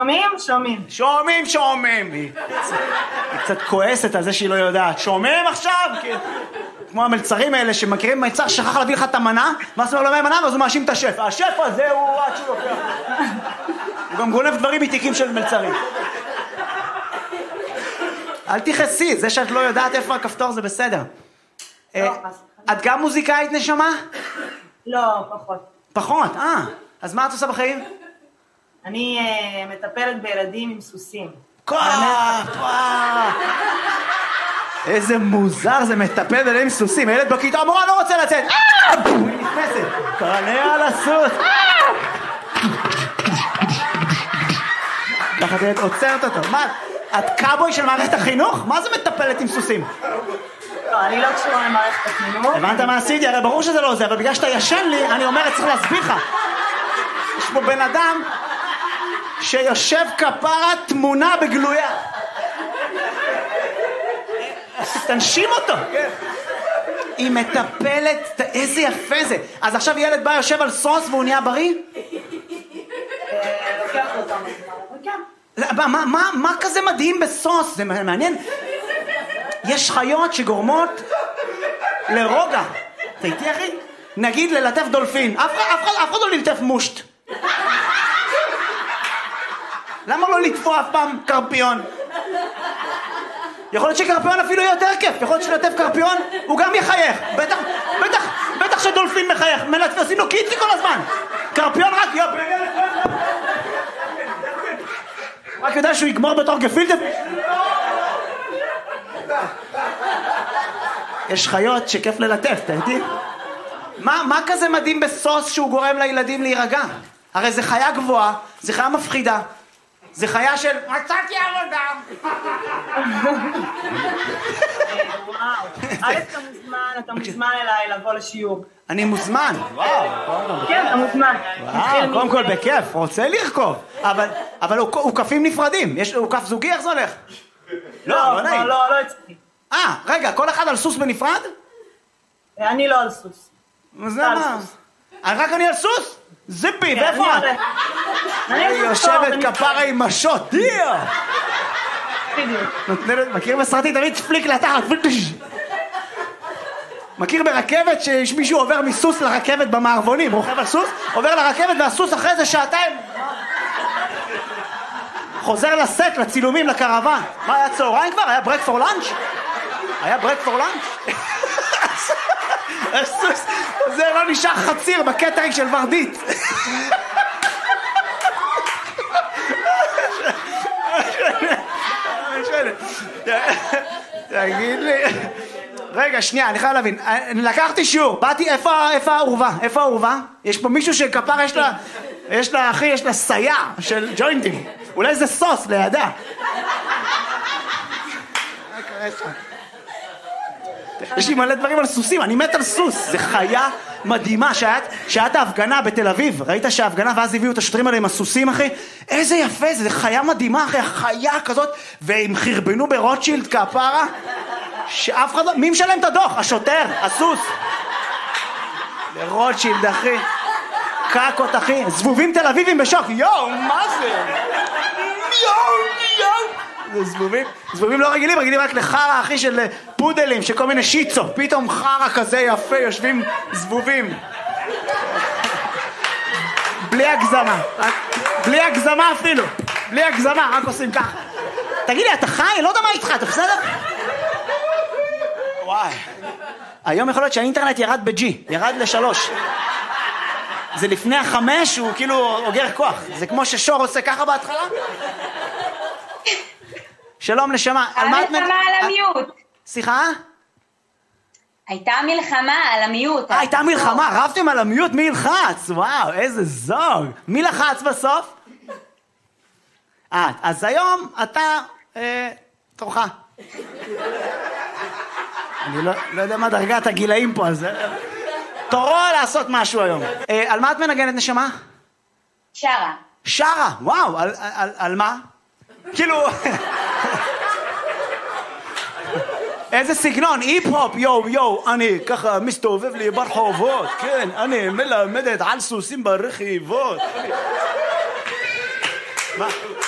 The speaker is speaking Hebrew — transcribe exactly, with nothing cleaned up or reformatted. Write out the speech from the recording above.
שומעים? שומעים. שומעים, שומעים. היא קצת כועסת על זה שהיא לא יודעת. שומעים עכשיו? כמו המלצרים האלה שמכירים מלצר שכח להביא לך את המנה, ואז הוא לא מהמנה, ואז הוא מאשים את השף. השף הזה הוא עד שהוא לוקח. הוא גם גונב דברים מתיקים של מלצרים. אל תכעסי, זה שאת לא יודעת איפה הכפתור זה בסדר. את גם מוזיקאית נשמה? לא, פחות. פחות, אה. אז מה את עושה בחיים? אני מטפלת בילדים עם סוסים. כוח, וואו. איזה מוזר זה מטפל בילדים עם סוסים. הילד בכיתה, המורה לא רוצה לצאת. היא נכנסת. קרנע על הסוס. ככה תהיה, עוצרת אותו. מה? את קאבוי של מערכת החינוך? מה זה מטפלת עם סוסים? לא, אני לא קשורה למערכת החינוך. הבנת מה עשיתי? הרי ברור שזה לא זה, אבל בגלל שאתה ישן לי, אני אומרת, צריך להסביר לך. יש פה בן אדם שיושב כפרה תמונה בגלויה. תנשים אותו. היא מטפלת, איזה יפה זה. אז עכשיו ילד בא יושב על סוס והוא נהיה בריא? לוקח אותם. מה, מה, מה כזה מדהים בסוס? זה מעניין. יש חיות שגורמות לרוגע. אתה איתי אחי? נגיד ללטף דולפין. אף אחד לא ללטף מושט. למה לא לטפו אף פעם קרפיון? יכול להיות שקרפיון אפילו יותר כיף. יכול להיות שלטף קרפיון הוא גם יחייך. בטח, בטח, בטח שדולפין מחייך. עושים לו קיצי כל הזמן. קרפיון רק יופ. רק יודע שהוא יגמור בתור גפילטף. יש חיות שכיף ללטף, אתה איתי? מה, מה כזה מדהים בסוס שהוא גורם לילדים להירגע? הרי זה חיה גבוהה, זה חיה מפחידה, זה חיה של מצאתי עבודה. וואו, א' אתה מוזמן, אתה מוזמן אליי לבוא לשיעור. אני מוזמן. כן, אתה מוזמן. וואו, קודם כל בכיף, רוצה לרכוב. אבל, אבל הוא קפים נפרדים, הוא קף זוגי, איך זה הולך? לא, לא נעים. לא, לא אצלי. אה, רגע, כל אחד על סוס בנפרד? אני לא על סוס. זה מה? רק אני על סוס? זיפי, ואיפה את? אני יושבת כפרה עם משות, דיה! מכיר בסרטי תמיד פליק לתחת, מכיר ברכבת שיש מישהו עובר מסוס לרכבת במערבונים, רוכב על סוס, עובר לרכבת והסוס אחרי זה שעתיים חוזר לסט, לצילומים, לקרוון. מה היה צהריים כבר? היה ברק פור לאנץ'? היה ברק פור לאנץ'? הסוס, זה לא נשאר חציר בקטרינג של ורדית. תגיד לי, רגע, שנייה, אני חייב להבין. לקחתי שיעור, באתי, איפה האורווה? איפה האורווה? יש פה מישהו שכפר יש לה, יש לה, אחי, יש לה סייע של ג'וינטים. אולי זה סוס לידה. יש לי מלא דברים על סוסים, אני מת על סוס. זה חיה מדהימה. שעת ההפגנה בתל אביב, ראית שההפגנה ואז הביאו את השוטרים האלה עם הסוסים, אחי? איזה יפה זה, זה חיה מדהימה, אחי, חיה כזאת. והם חרבנו ברוטשילד כפרה שאף אחד לא... מי משלם את הדוח? השוטר, הסוס. לרוטשילד, אחי. קקות, אחי. זבובים תל אביבים בשוק. יואו, מה זה? יואו, יואו. זה זבובים. זבובים לא רגילים, רגילים רק לחרה, אחי, של פודלים, של כל מיני שיצו. פתאום חרה כזה יפה, יושבים זבובים. בלי הגזמה. בלי הגזמה אפילו. בלי הגזמה, רק עושים ככה. תגיד לי, אתה חי? לא יודע מה איתך, אתה בסדר? וואי. היום יכול להיות שהאינטרנט ירד בג'י, ירד לשלוש. זה לפני החמש, הוא כאילו אוגר כוח. זה כמו ששור עושה ככה בהתחלה. שלום נשמה. המלחמה על המיעוט. סליחה? הייתה מלחמה על המיעוט. הייתה מלחמה, רבתם על המיעוט, מי ילחץ? וואו, איזה זוג. מי לחץ בסוף? אה, אז היום אתה, תורך. אני לא יודע מה דרגת הגילאים פה, אז תורו לעשות משהו היום. על מה את מנגנת נשמה? שרה. שרה, וואו, על מה? כאילו... איזה סגנון, היפ-הופ, יו, יו, אני ככה מסתובב לי ברחובות, כן, אני מלמדת על סוסים ברכיבות. מה?